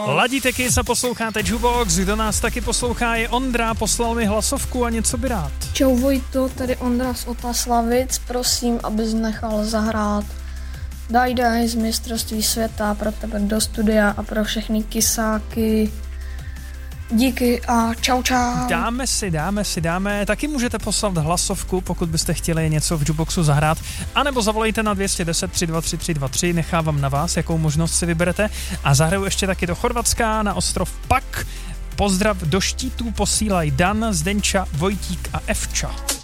Ladíte Kiss a posloucháte Jukebox, kdo nás taky poslouchá je Ondra, poslal mi hlasovku a něco by rád. Čau Vojto, tady Ondra z Otaslavic, prosím, abys nechal zahrát Daj z mistrovství světa pro tebe do studia a pro všechny kisáky. Díky a čau. Dáme. Taky můžete poslat hlasovku, pokud byste chtěli něco v Jukeboxu zahrát, anebo zavolejte na 210 323 323, nechávám na vás, jakou možnost si vyberete a zahraju ještě taky do Chorvatska na ostrov Pak. Pozdrav do Štítů posílají Dan, Zdenča, Vojtík a Evča.